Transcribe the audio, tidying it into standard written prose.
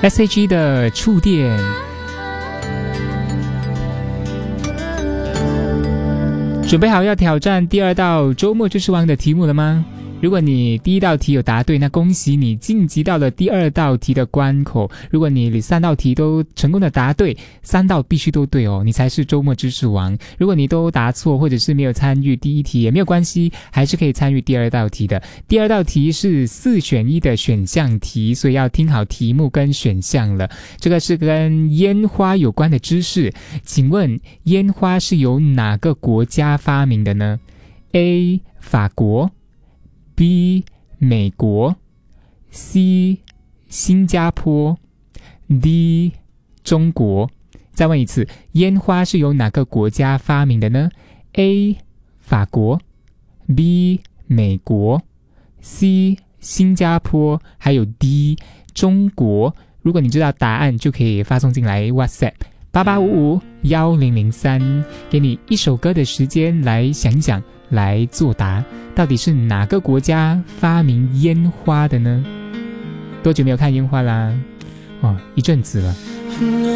SHE 的触电。准备好要挑战第二道周末知识王的题目了吗？如果你第一道题有答对，那恭喜你晋级到了第二道题的关口。如果你3道题都成功的答对，3道必须都对哦，你才是周末知识王。如果你都答错，或者是没有参与第一题也没有关系，还是可以参与第二道题的。第二道题是4选1的选项题，所以要听好题目跟选项了。这个是跟烟花有关的知识，请问烟花是由哪个国家发明的呢？ A. 法国， B. 美国， C. 新加坡， D. 中国。再问一次，烟花是由哪个国家发明的呢？ A. 法国， B. 美国， C. 新加坡，还有 D. 中国。如果你知道答案，就可以发送进来 WhatsApp88551003，给你1首歌的时间来想一想，来作答，到底是哪个国家发明烟花的呢？多久没有看烟花啦？一阵子了。